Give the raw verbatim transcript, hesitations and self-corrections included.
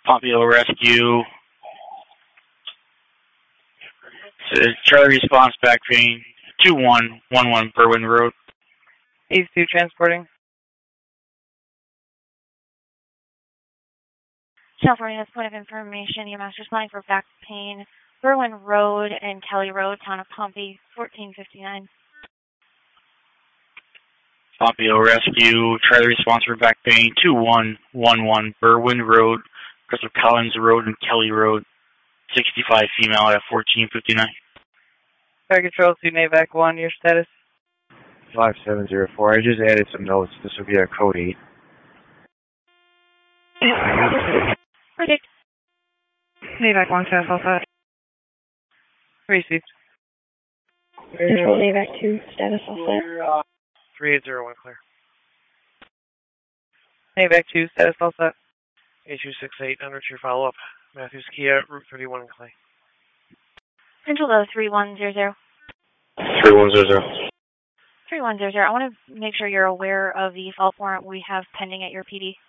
Pompeo Rescue. Charlie response back train two one one one Berwyn Road. Ace two transporting. California's point of information, E M S responding for back pain, Berwyn Road and Kelly Road, town of Pompey, fourteen fifty-nine. Pompeo Rescue, try the response for back pain, two one one one Berwyn Road, Crystal Collins Road and Kelly Road, sixty-five female at fourteen fifty-nine. Fire Control to Navac one, your status? five seven zero four, I just added some notes. This will be our code eight. Predict. Navac one, status all set. Received. Control Navac two, status all set. three eight zero one, clear. Navac two, status all set. eight two six eight, under to your follow-up. Matthews Kia, Route thirty-one in Clay. Control the three one zero zero. three one zero zero. three one zero zero. I want to make sure you're aware of the fault warrant we have pending at your P D.